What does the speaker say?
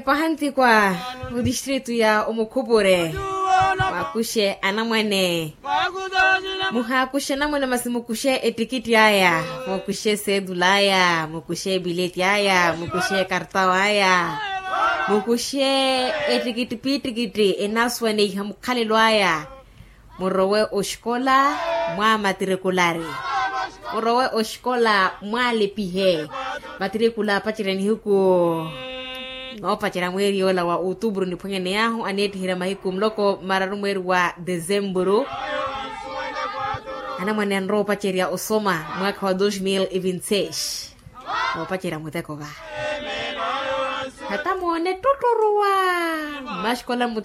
pahanti kwa distritu ya Omukubure wakushe anamwane muhakushe namwane masimukushe etikiti haya mukushe sedulaya mukushe bileti haya mukushe kartao haya mukushe etikiti pitikiti enaswane ihamukhalelo haya murowe oshkola mwa matrikulari murowe oshkola mwa lepihe matrikula pachirani huku pachira mweri yola wa outubro ni pongene yaho aneti hira mahiku mloko mararu mweri wa dezembro ana mwane nro pachiria osoma mwaka wa 2026 pachira muteko ba hata mwone tuturuwa mashkola